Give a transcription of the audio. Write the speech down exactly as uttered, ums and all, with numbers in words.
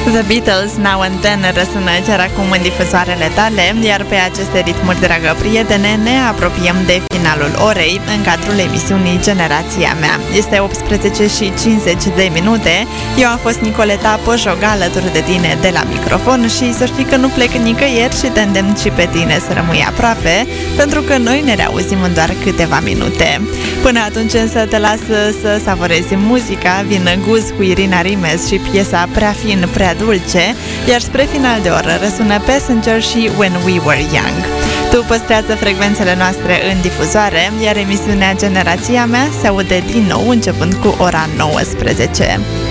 The Beatles, Now and Then, răsună chiar acum în difuzoarele tale, iar pe aceste ritmuri, dragă prietene, ne apropiem de finalul orei în cadrul emisiunii Generația Mea. Este optsprezece și cincizeci de minute, eu am fost Nicoleta Pojog alături de tine de la microfon și să știi că nu plec nicăieri și te îndemn și pe tine să rămâi aproape, pentru că noi ne reauzim în doar câteva minute. Până atunci însă te las să savorezi muzica, vin Guz cu Irina Rimes și piesa Prea fin, prea dulce, iar spre final de oră răsună Passenger și When We Were Young. Tu păstrează frecvențele noastre în difuzoare, iar emisiunea Generația Mea se aude din nou începând cu ora nouăsprezece.